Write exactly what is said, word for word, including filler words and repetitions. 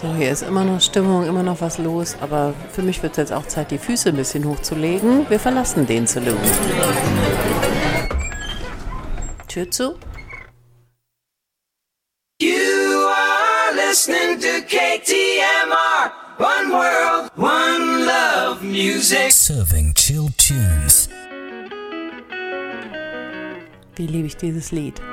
So, hier ist immer noch Stimmung, immer noch was los, aber für mich wird es jetzt auch Zeit, die Füße ein bisschen hochzulegen. Wir verlassen den Saloon. Tür zu. You are listening to K T M R, One World, One Love Music. Serving chill tunes. Wie liebe ich dieses Lied.